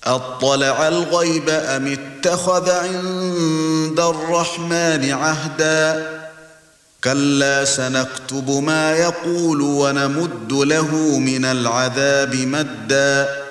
أطلع الغيب أم اتخذ عند الرحمن عهدا كلا سنكتب ما يقول ونمد له من العذاب مدا